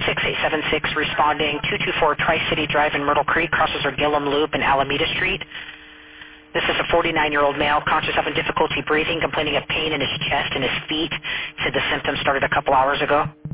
6876 responding 224 Tri-City Drive in Myrtle Creek, crosses our Gillum Loop and Alameda Street. This is a 49-year-old male, conscious, having difficulty breathing, complaining of pain in his chest and his feet. Said the symptoms started a couple hours ago.